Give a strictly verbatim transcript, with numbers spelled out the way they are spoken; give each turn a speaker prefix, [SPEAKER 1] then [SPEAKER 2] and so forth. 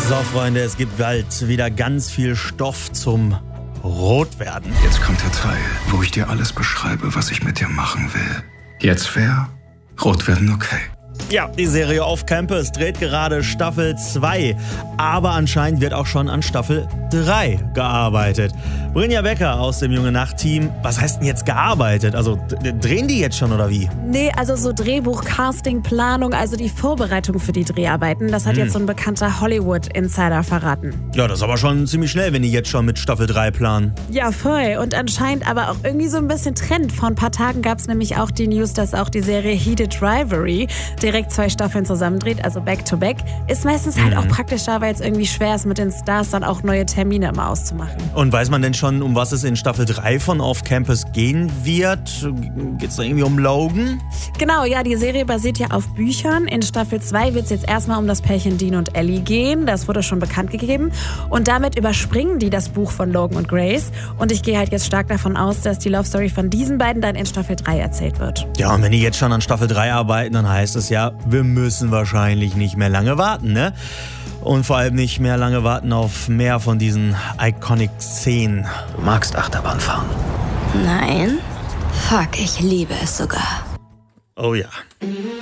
[SPEAKER 1] So, Freunde, es gibt bald wieder ganz viel Stoff zum Rotwerden.
[SPEAKER 2] Jetzt kommt der Teil, wo ich dir alles beschreibe, was ich mit dir machen will. Jetzt wäre Rotwerden okay.
[SPEAKER 1] Ja, die Serie Off Campus dreht gerade Staffel zwei, aber anscheinend wird auch schon an Staffel drei gearbeitet. Brynja Becker aus dem Junge-Nacht-Team, was heißt denn jetzt gearbeitet? Also d- drehen die jetzt schon oder wie?
[SPEAKER 3] Nee, also so Drehbuch, Casting, Planung, also die Vorbereitung für die Dreharbeiten, das hat
[SPEAKER 1] hm.
[SPEAKER 3] jetzt so ein bekannter Hollywood-Insider verraten.
[SPEAKER 1] Ja, das ist aber schon ziemlich schnell, wenn die jetzt schon mit Staffel drei planen.
[SPEAKER 3] Ja, voll. Und anscheinend aber auch irgendwie so ein bisschen Trend. Vor ein paar Tagen gab es nämlich auch die News, dass auch die Serie Heated Rivalry direkt zwei Staffeln zusammendreht, also back-to-back. Ist meistens halt
[SPEAKER 1] mhm.
[SPEAKER 3] auch praktischer, weil es irgendwie schwer ist, mit den Stars dann auch neue Termine immer auszumachen.
[SPEAKER 1] Und weiß man denn schon, um was es in Staffel drei von Off Campus gehen wird? Geht's da irgendwie um Logan?
[SPEAKER 3] Genau, ja, die Serie basiert ja auf Büchern. In Staffel zwei wird es jetzt erstmal um das Pärchen Dean und Ellie gehen. Das wurde schon bekannt gegeben. Und damit überspringen die das Buch von Logan und Grace. Und ich gehe halt jetzt stark davon aus, dass die Love Story von diesen beiden dann in Staffel drei erzählt wird.
[SPEAKER 1] Ja, und wenn die jetzt schon an Staffel drei arbeiten, dann heißt es ja, wir müssen wahrscheinlich nicht mehr lange warten, ne? Und vor allem nicht mehr lange warten auf mehr von diesen Iconic-Szenen.
[SPEAKER 4] Du magst Achterbahnfahren.
[SPEAKER 5] Nein. Fuck, ich liebe es sogar.
[SPEAKER 1] Oh ja.